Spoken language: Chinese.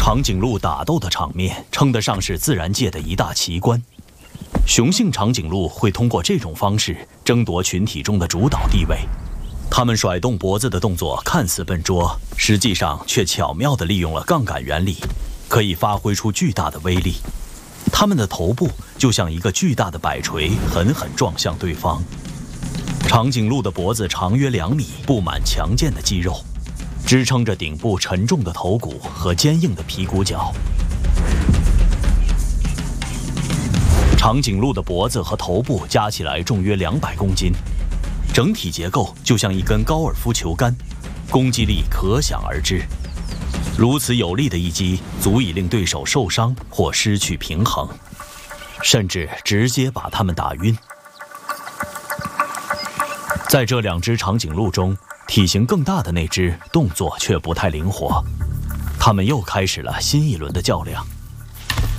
长颈鹿打斗的场面称得上是自然界的一大奇观。雄性长颈鹿会通过这种方式争夺群体中的主导地位。它们甩动脖子的动作看似笨拙，实际上却巧妙地利用了杠杆原理，可以发挥出巨大的威力。它们的头部就像一个巨大的摆锤，狠狠撞向对方。长颈鹿的脖子长约2米，布满强健的肌肉，支撑着顶部沉重的头骨和坚硬的皮骨角。长颈鹿的脖子和头部加起来重约200公斤，整体结构就像一根高尔夫球杆，攻击力可想而知。如此有力的一击，足以令对手受伤或失去平衡，甚至直接把他们打晕。在这2只长颈鹿中，体型更大的那只动作却不太灵活。他们又开始了新一轮的较量。